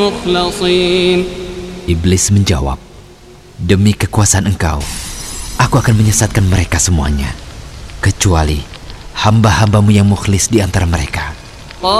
مخلصين. Iblis menjawab, demi kekuasaan engkau, aku akan menyesatkan mereka semuanya, kecuali hamba-hambamu yang mukhlis di antara mereka.